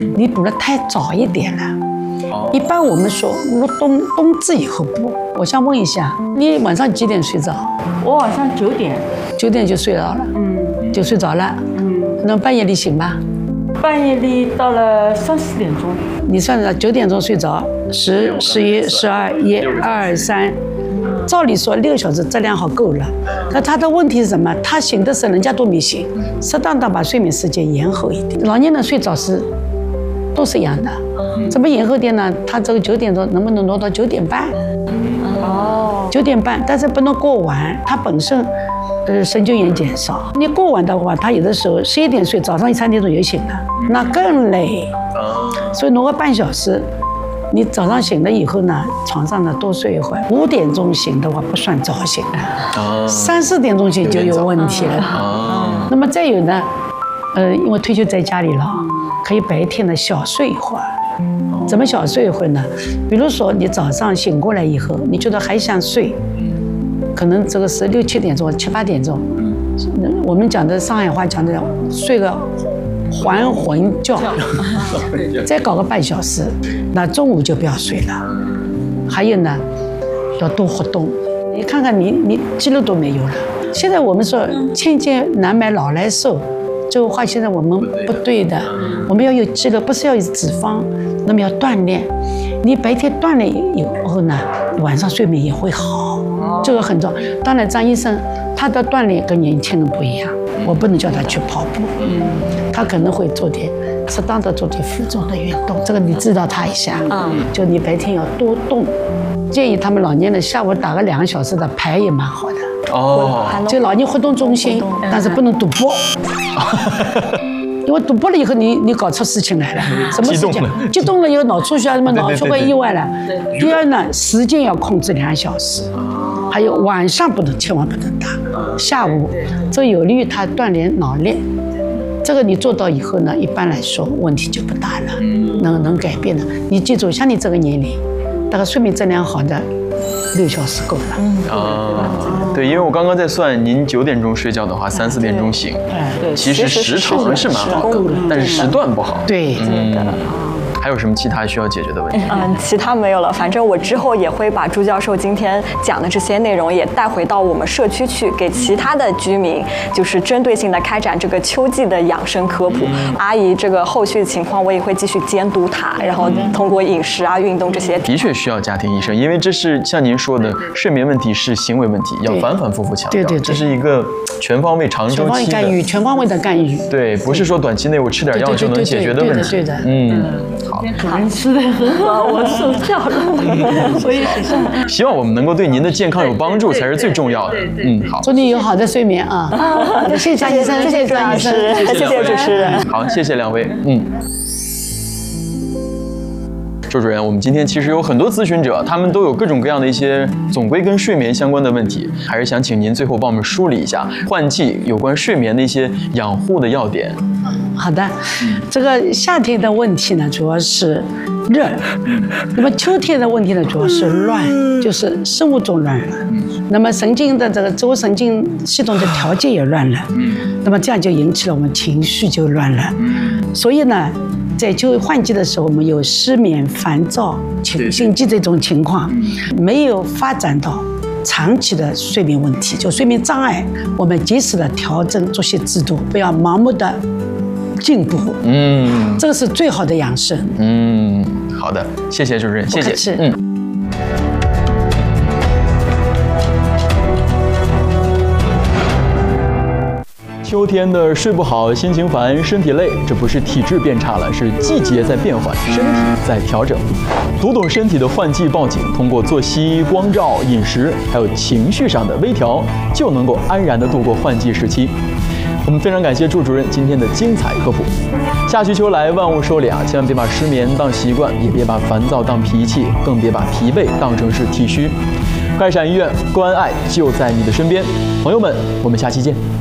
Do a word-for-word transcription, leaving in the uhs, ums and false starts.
你补的太早一点了。一般我们说入冬冬至以后补。我想问一下，你晚上几点睡着？ 我晚上九点， 九点就睡着了， 嗯， 就睡着了， 嗯， 那半夜里醒吧？ 半夜里到了三四点钟， 你算着九点钟睡着，十、十一、十二、一、二、三，照理说六个小时质量好够了。那他的问题是什么？他醒的时候人家都没醒，适当的把睡眠时间延后一点。老年人睡着是都是一样的，怎么延后点呢？他这个九点钟能不能挪到九点半？ 哦， 九点半，但是不能过晚，他本身。呃，神经元减少，你过晚的话，他有的时候十一点睡，早上三点钟就醒了，那更累。所以挪个半小时，你早上醒了以后呢，床上呢多睡一会儿。五点钟醒的话不算早醒了，三四点钟醒就有问题了。那么再有呢，呃，因为退休在家里了，可以白天呢小睡一会儿。怎么小睡一会儿呢？比如说你早上醒过来以后，你觉得还想睡。可能这个是六七点钟、七八点钟，我们讲的上海话讲的睡个还魂觉，再搞个半小时，那中午就不要睡了。还有呢，要多活动。你看看你你肌肉都没有了。现在我们说千金难买老来瘦，这个话现在我们不对的。我们要有肌肉，不是要有脂肪，那么要锻炼。你白天锻炼以后呢，晚上睡眠也会好。这个很重要。当然，张医生他的锻炼跟年轻人不一样，我不能叫他去跑步，嗯，他可能会做点适当的做点负重的运动，这个你指导他一下，嗯，就你白天要多动，建议他们老年人下午打个两个小时的牌也蛮好的， 哦， 就老年活动中心，但是不能赌博。因为赌博了以后你，你你搞出事情来了，什么事情？激动了以后脑出血啊，什么脑血管意外了。第二呢，时间要控制两小时，还有晚上不能，千万不能打，下午，这有利于他锻炼脑力。这个你做到以后呢，一般来说问题就不大了，能能改变的。你记住，像你这个年龄，大概睡眠质量好的。六小时够了。 啊，对，因为我刚刚在算，您九点钟睡觉的话，三四点钟醒， 对， 其实时长是蛮好的，但是时段不好。 对， 嗯。还有什么其他需要解决的问题？ 嗯，其他没有了。反正我之后也会把朱教授今天讲的这些内容也带回到我们社区去，给其他的居民，就是针对性的开展这个秋季的养生科普。嗯、阿姨这个后续的情况，我也会继续监督她，然后通过饮食啊、运动这些。 的确需要家庭医生，因为这是像您说的，睡眠问题是行为问题，要反反复复强调。 对对对， 这是一个全方位、长周期的。全方位干预，全方位的干预。 对，不是说短期内我吃点药就能解决的问题。 对的， 嗯。好， 主任吃的很好，我受教了，所以希望我们能够对您的健康有帮助才是最重要的。嗯，好， 祝你有好的睡眠啊！谢谢张医生，谢谢张医生， 谢谢主持人。 好，谢谢两位。嗯。周主任，我们今天其实有很多咨询者，他们都有各种各样的一些总归跟睡眠相关的问题，还是想请您最后帮我们梳理一下换季有关睡眠的一些养护的要点。 好的，这个夏天的问题呢，主要是热；那么秋天的问题呢，主要是乱，就是生物钟乱了。那么神经的这个周神经系统的调节也乱了，那么这样就引起了我们情绪就乱了。所以呢，在秋换季的时候，我们有失眠、烦躁、心悸这种情况，没有发展到长期的睡眠问题，就睡眠障碍，我们及时的调整作息制度，不要盲目的进步。嗯，这个是最好的养生。 嗯，好的，谢谢主任，谢谢。嗯。秋天的睡不好，心情烦，身体累，这不是体质变差了，是季节在变换，身体在调整。读懂身体的换季报警，通过作息、光照、饮食，还有情绪上的微调，就能够安然地度过换季时期。我们非常感谢祝主任今天的精彩科普。夏去秋来，万物收敛啊，千万别把失眠当习惯，也别把烦躁当脾气，更别把疲惫当成是体虚。快闪医院，关爱就在你的身边。朋友们，我们下期见。